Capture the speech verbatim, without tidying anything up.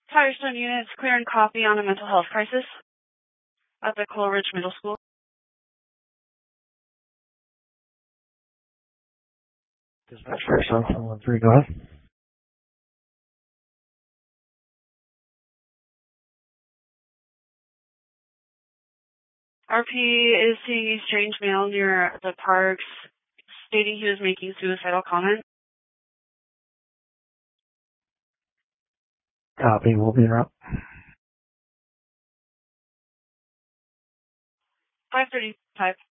Firestone units, clear and copy on a mental health crisis at the Coleridge Middle School. Dispatch Firestone, one one three, go ahead. R P is seeing a strange male near the parks stating he was making suicidal comments. Copy, we'll be in route. five thirty-five.